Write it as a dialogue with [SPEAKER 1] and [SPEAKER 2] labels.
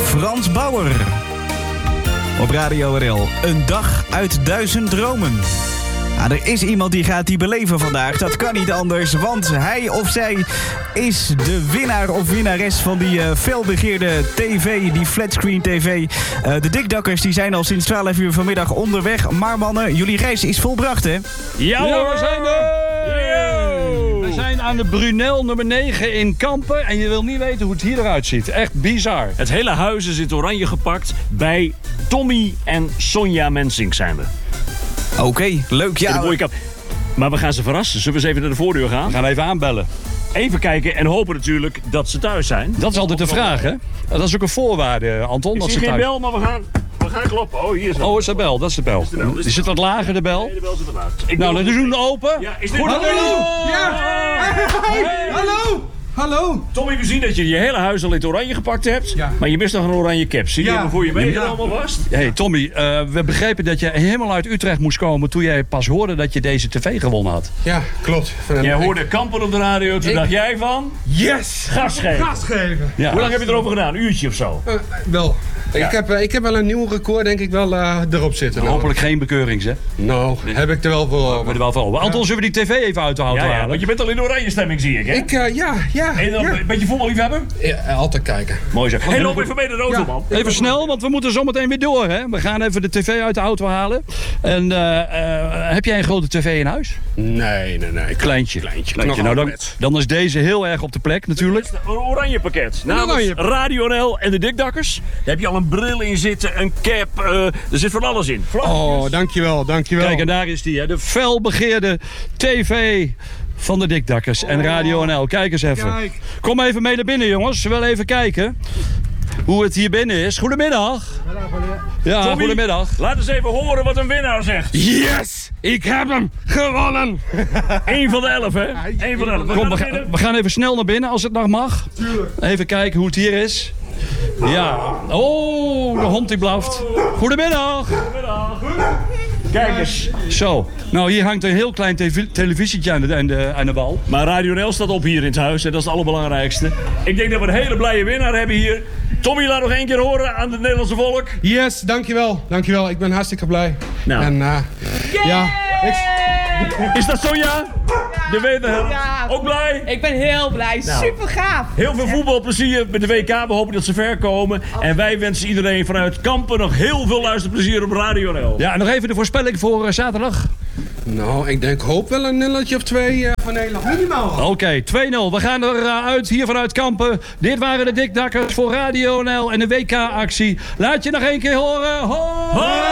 [SPEAKER 1] Frans Bauer. Op Radio RL, een dag uit 1000 dromen. Er is iemand die gaat die beleven vandaag. Dat kan niet anders, want hij of zij is de winnaar of winnares van die felbegeerde tv, die flatscreen tv. De Dikdakkers die zijn al sinds 12 uur vanmiddag onderweg. Maar mannen, jullie reis is volbracht, hè?
[SPEAKER 2] Ja hoor, we zijn er! We zijn aan de Brunel nummer 9 in Kampen. En je wil niet weten hoe het hier eruit ziet. Echt bizar.
[SPEAKER 3] Het hele huis is in het oranje gepakt. Bij Tommy en Sonja Mensink zijn we.
[SPEAKER 1] Oké, leuk. Ja.
[SPEAKER 3] Maar we gaan ze verrassen. Zullen we eens even naar de voordeur gaan?
[SPEAKER 2] We gaan even aanbellen.
[SPEAKER 3] Even kijken en hopen natuurlijk dat ze thuis zijn.
[SPEAKER 2] Dat is altijd de vraag, hè? Dat is ook een voorwaarde, Anton.
[SPEAKER 3] Ik
[SPEAKER 2] dat
[SPEAKER 3] zie
[SPEAKER 2] ze
[SPEAKER 3] geen
[SPEAKER 2] thuis...
[SPEAKER 3] bel, maar we gaan kloppen. Oh, hier is het.
[SPEAKER 2] Oh, is de bel. Dat is de bel. Die zit wat lager, de bel.
[SPEAKER 3] Nee, de bel zit ernaast.
[SPEAKER 2] Nou, dan doen we open.
[SPEAKER 3] Ja, is dit...
[SPEAKER 2] Hallo!
[SPEAKER 4] Ja! Hey! Hallo! Hallo!
[SPEAKER 3] Tommy, we zien dat je hele huis al in het oranje gepakt hebt.
[SPEAKER 4] Ja.
[SPEAKER 3] Maar je mist nog een oranje cap. Zie je hem voor je meegenomen vast?
[SPEAKER 2] Hey Tommy, we begrepen dat je helemaal uit Utrecht moest komen toen jij pas hoorde dat je deze tv gewonnen had.
[SPEAKER 4] Ja, klopt.
[SPEAKER 3] Jij hoorde Kampen op de radio, toen dacht jij van...
[SPEAKER 4] Yes!
[SPEAKER 3] Gas geven.
[SPEAKER 4] Gas geven!
[SPEAKER 2] Ja.
[SPEAKER 3] Hoe lang heb je erover gedaan? Een uurtje of zo?
[SPEAKER 4] Wel.
[SPEAKER 3] Ja.
[SPEAKER 4] Ik heb wel een nieuw record, denk ik, wel erop zitten.
[SPEAKER 2] Hopelijk geen bekeurings, hè?
[SPEAKER 4] Nou, heb ik er wel voor
[SPEAKER 2] We
[SPEAKER 4] over.
[SPEAKER 2] er wel voor. Anton, zullen we die tv even uit de auto
[SPEAKER 3] Ja,
[SPEAKER 2] halen?
[SPEAKER 3] want je bent al in de oranje stemming, zie ik, hè?
[SPEAKER 4] Ja.
[SPEAKER 3] En dan een beetje voetballiefhebber?
[SPEAKER 4] Ja, altijd kijken.
[SPEAKER 3] Mooi zo. Hey, loop even mee naar de auto,
[SPEAKER 4] Ja.
[SPEAKER 3] man.
[SPEAKER 2] Even snel, want we moeten zometeen weer door, hè? We gaan even de tv uit de auto halen. En heb jij een grote tv in huis?
[SPEAKER 4] Nee.
[SPEAKER 2] Kleintje. Nou, dan is deze heel erg op de plek, natuurlijk.
[SPEAKER 3] Een oranje pakket. Namens
[SPEAKER 4] oranje pakket.
[SPEAKER 3] Radio NL en de Dikdakkers. Daar heb je al een bril in zitten, een cap. Er zit van alles in.
[SPEAKER 4] Oh, dankjewel.
[SPEAKER 2] Kijk, en daar is die, hè? De felbegeerde tv van de Dikdakkers en Radio NL. Kijk eens even.
[SPEAKER 4] Kijk.
[SPEAKER 2] Kom even mee naar binnen, jongens. We willen even kijken hoe het hier binnen is. Goedemiddag. Ja,
[SPEAKER 3] Tommy,
[SPEAKER 2] goedemiddag.
[SPEAKER 3] Laat eens even horen wat een winnaar zegt.
[SPEAKER 4] Yes! Ik heb hem gewonnen!
[SPEAKER 3] 1 van de 11, hè? 1 van de 11.
[SPEAKER 2] Kom, we gaan even snel naar binnen als het nog mag. Even kijken hoe het hier is. Ja. Oh, de hond die blaft. Goedemiddag.
[SPEAKER 3] Kijk eens.
[SPEAKER 2] Zo. Nou, hier hangt een heel klein televisietje aan de wal.
[SPEAKER 3] Maar Radio NL staat op hier in het huis en dat is het allerbelangrijkste. Ik denk dat we een hele blije winnaar hebben hier. Tommy, laat nog 1 keer horen aan het Nederlandse volk.
[SPEAKER 4] Yes, dankjewel. Ik ben hartstikke blij.
[SPEAKER 3] Nou.
[SPEAKER 4] En ja,
[SPEAKER 3] Is dat Sonja? De winnaar.
[SPEAKER 5] Ja.
[SPEAKER 3] Ook blij?
[SPEAKER 5] Ik ben heel blij.
[SPEAKER 3] Nou.
[SPEAKER 5] Super gaaf.
[SPEAKER 3] Heel veel voetbalplezier met de WK. We hopen dat ze ver komen. En wij wensen iedereen vanuit Kampen nog heel veel luisterplezier op Radio NL.
[SPEAKER 2] Ja, en nog even de voorspelling voor zaterdag.
[SPEAKER 4] nou, ik hoop wel een nulletje of 2 van Nederland. Minimaal.
[SPEAKER 2] Oké, 2-0. We gaan eruit hier vanuit Kampen. Dit waren de Dikdakkers voor Radio NL en de WK-actie. Laat je nog 1 keer horen. Hoi!